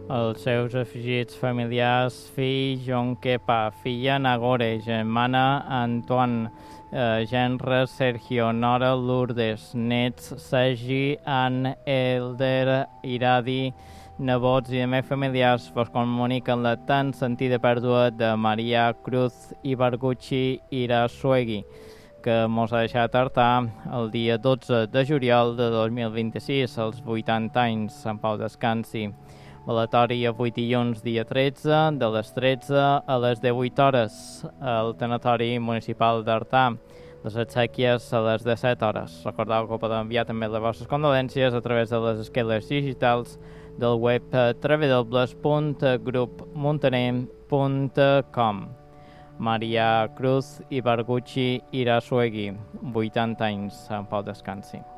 Els seus afegits familiars, fill John Kepa, filla Nagore, germana Antoine, gendre Sergio, nora Lourdes, nets Sergi, Anne, Elder, Iradi, nebots i demés familiars vos comuniquen la tan sentida pèrdua de Maria Cruz Ibarguchi Irasuegui, que mos ha deixat artar el dia 12 de juliol de 2026, als 80 anys. En pau descansi. Velatori avui dilluns, dia 13, de les 13 a les 18 hores, al tanatori municipal d'Artà. Les exèquies a les 17 hores. Recordeu que podeu enviar també les vostres condolències a través de les esqueles digitals del web www.grupmuntaner.com. Maria Cruz Ibarguchi Irasuegui, 80 anys, en pau descansi.